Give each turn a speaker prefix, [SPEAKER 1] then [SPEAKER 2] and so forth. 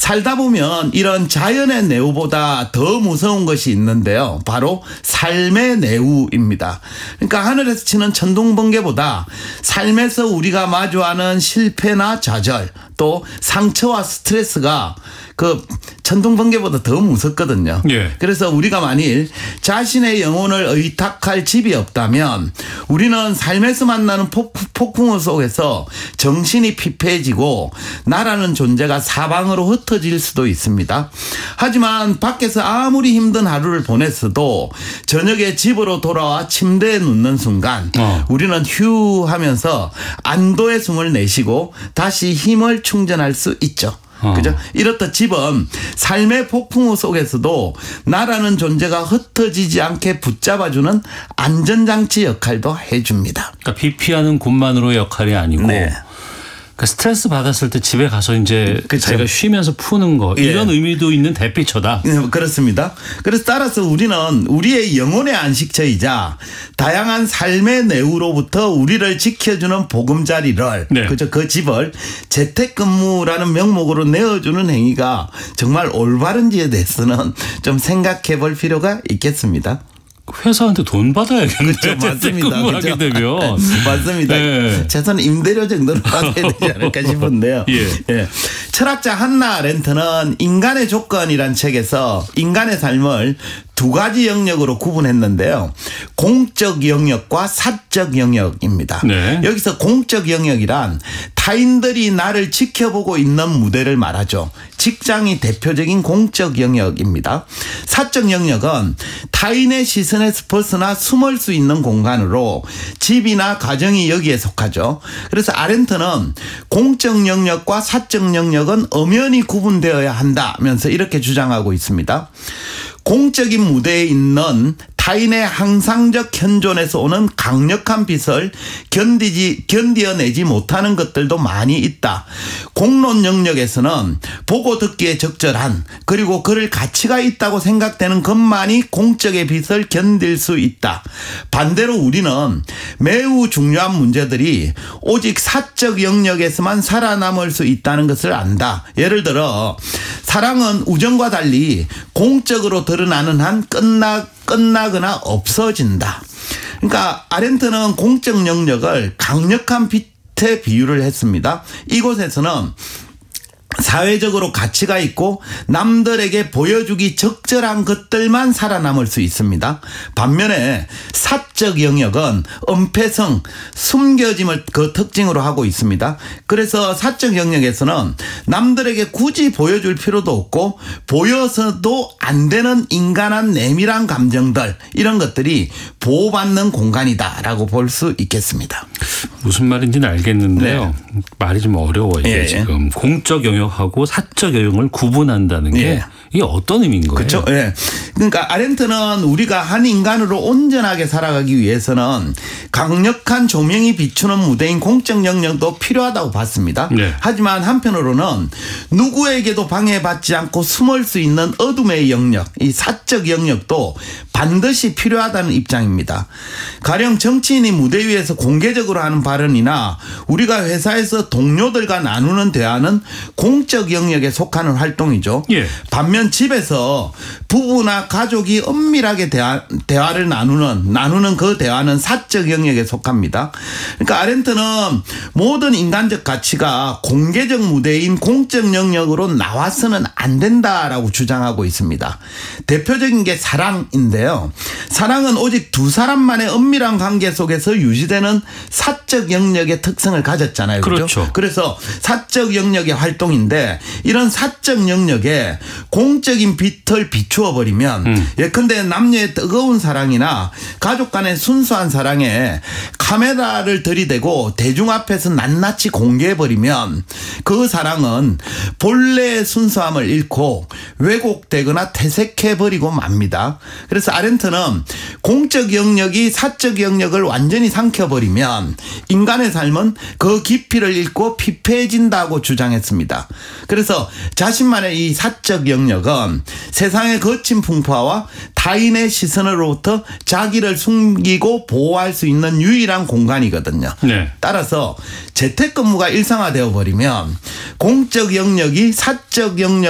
[SPEAKER 1] 살다 보면 이런 자연의 내우보다 더 무서운 것이 있는데요. 바로 삶의 내우입니다. 그러니까 하늘에서 치는 천둥번개보다 삶에서 우리가 마주하는 실패나 좌절 또 상처와 스트레스가 그 천둥번개보다 더 무섭거든요.
[SPEAKER 2] 예.
[SPEAKER 1] 그래서 우리가 만일 자신의 영혼을 의탁할 집이 없다면 우리는 삶에서 만나는 폭풍우 속에서 정신이 피폐해지고 나라는 존재가 사방으로 흩어질 수도 있습니다. 하지만 밖에서 아무리 힘든 하루를 보냈어도 저녁에 집으로 돌아와 침대에 눕는 순간 우리는 휴 하면서 안도의 숨을 내쉬고 다시 힘을 충전할 수 있죠. 그죠? 이렇듯 집은 삶의 폭풍우 속에서도 나라는 존재가 흩어지지 않게 붙잡아주는 안전장치 역할도 해줍니다.
[SPEAKER 2] 그러니까 비 피하는 곳만으로의 역할이 아니고
[SPEAKER 1] 네.
[SPEAKER 2] 그러니까 스트레스 받았을 때 집에 가서 이제
[SPEAKER 1] 그렇죠.
[SPEAKER 2] 자기가 쉬면서 푸는 거 이런 의미도 있는 대피처다.
[SPEAKER 1] 그렇습니다. 그래서 따라서 우리는 우리의 영혼의 안식처이자 다양한 삶의 내우로부터 우리를 지켜주는 보금자리를
[SPEAKER 2] 네.
[SPEAKER 1] 그죠? 그 집을 재택근무라는 명목으로 내어주는 행위가 정말 올바른지에 대해서는 좀 생각해 볼 필요가 있겠습니다.
[SPEAKER 2] 회사한테 돈 받아야겠네요.
[SPEAKER 1] 그렇죠. 맞습니다.
[SPEAKER 2] 하게 되면.
[SPEAKER 1] 맞습니다.
[SPEAKER 2] 네.
[SPEAKER 1] 최소한 임대료 정도는 받아야 되지 않을까 싶은데요.
[SPEAKER 2] 예.
[SPEAKER 1] 예. 철학자 한나 아렌트는 인간의 조건이란 책에서 인간의 삶을 두 가지 영역으로 구분했는데요. 공적 영역과 사적 영역입니다.
[SPEAKER 2] 네.
[SPEAKER 1] 여기서 공적 영역이란 타인들이 나를 지켜보고 있는 무대를 말하죠. 직장이 대표적인 공적 영역입니다. 사적 영역은 타인의 시선에서 벗어나 숨을 수 있는 공간으로 집이나 가정이 여기에 속하죠. 그래서 아렌트는 공적 영역과 사적 영역은 엄연히 구분되어야 한다면서 이렇게 주장하고 있습니다. 공적인 무대에 있는 타인의 항상적 현존에서 오는 강력한 빛을 견디어내지 못하는 것들도 많이 있다. 공론 영역에서는 보고 듣기에 적절한 그리고 그럴 가치가 있다고 생각되는 것만이 공적의 빛을 견딜 수 있다. 반대로 우리는 매우 중요한 문제들이 오직 사적 영역에서만 살아남을 수 있다는 것을 안다. 예를 들어 사랑은 우정과 달리 공적으로 드러나는 한 끝나거나 없어진다. 그러니까 아렌트는 공적 영역을 강력한 빛에 비유를 했습니다. 이곳에서는 사회적으로 가치가 있고 남들에게 보여주기 적절한 것들만 살아남을 수 있습니다. 반면에 사적 영역은 은폐성, 숨겨짐을 그 특징으로 하고 있습니다. 그래서 사적 영역에서는 남들에게 굳이 보여줄 필요도 없고 보여서도 안 되는 인간한 내밀한 감정들 이런 것들이 보호받는 공간이다라고 볼 수 있겠습니다.
[SPEAKER 2] 무슨 말인지는 알겠는데요.
[SPEAKER 1] 네.
[SPEAKER 2] 말이 좀 어려워요.
[SPEAKER 1] 예.
[SPEAKER 2] 지금 공적 영역하고 사적 영역을 구분한다는 게
[SPEAKER 1] 예.
[SPEAKER 2] 이게 어떤 의미인 거예요?
[SPEAKER 1] 그렇죠. 예. 그러니까 아렌트는 우리가 한 인간으로 온전하게 살아가기 위해서는 강력한 조명이 비추는 무대인 공적 영역도 필요하다고 봤습니다.
[SPEAKER 2] 네.
[SPEAKER 1] 하지만 한편으로는 누구에게도 방해받지 않고 숨을 수 있는 어둠의 영역, 이 사적 영역도 반드시 필요하다는 입장입니다. 가령 정치인이 무대 위에서 공개적으로 하는 발언이나 우리가 회사에서 동료들과 나누는 대화는 공적 영역에 속하는 활동이죠.
[SPEAKER 2] 예.
[SPEAKER 1] 반면 집에서 부부나 가족이 엄밀하게 대화를 나누는 그 대화는 사적 영역에 속합니다. 그러니까 아렌트는 모든 인간적 가치가 공개적 무대인 공적 영역으로 나와서는 안 된다라고 주장하고 있습니다. 대표적인 게 사랑인데요. 사랑은 오직 두 사람만의 은밀한 관계 속에서 유지되는 사적 영역의 특성을 가졌잖아요. 그렇죠? 그래서 사적 영역의 활동인데 이런 사적 영역에 공적인 빛을 비추어 버리면 예컨대 남녀의 뜨거운 사랑이나 가족 간의 순수한 사랑에 카메라를 들이대고 대중 앞에서 낱낱이 공개해 버리면 그 사랑은 본래의 순수함을 잃고 왜곡되거나 퇴색해 버리고 맙니다. 그래서 아렌트는 공적 영역이 사적 영역을 완전히 삼켜버리면 인간의 삶은 그 깊이를 잃고 피폐해진다고 주장했습니다. 그래서 자신만의 이 사적 영역은 세상의 거친 풍파와 타인의 시선으로부터 자기를 숨기고 보호할 수 있는 유일한 공간이거든요.
[SPEAKER 2] 네.
[SPEAKER 1] 따라서 재택근무가 일상화되어 버리면 공적 영역이 사적 영역